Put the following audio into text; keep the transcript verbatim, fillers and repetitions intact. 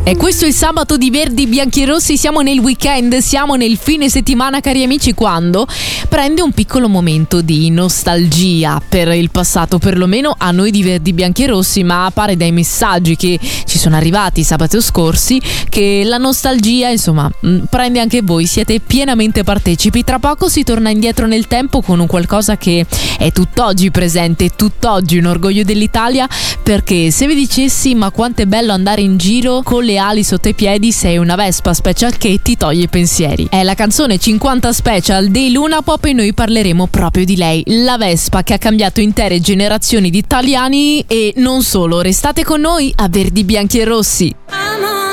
E questo è il sabato di Verdi Bianchi e Rossi, siamo nel weekend, siamo nel fine settimana, cari amici, quando prende un piccolo momento di nostalgia per il passato, perlomeno a noi di Verdi Bianchi e Rossi, ma pare dai messaggi che ci sono arrivati sabato scorsi che la nostalgia, insomma, prende anche voi, siete pienamente partecipi. Tra poco si torna indietro nel tempo con un qualcosa che è tutt'oggi presente, tutt'oggi un orgoglio dell'Italia, perché se vi dicessi ma quanto è bello andare in giro con le ali sotto i piedi, sei una Vespa Special che ti toglie i pensieri. È la canzone cinquanta Special dei Luna Pop e noi parleremo proprio di lei, la Vespa che ha cambiato intere generazioni di italiani e non solo. Restate con noi a Verdi Bianchi e Rossi.